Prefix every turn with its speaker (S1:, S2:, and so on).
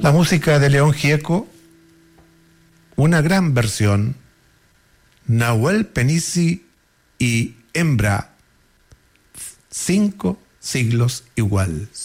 S1: La música de León Gieco, una gran versión, Nahuel Penisi y Hembra, 5 siglos igual.